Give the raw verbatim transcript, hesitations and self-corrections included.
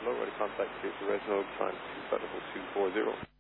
Hello, ready contact Cape Fresno, time two seven two four zero.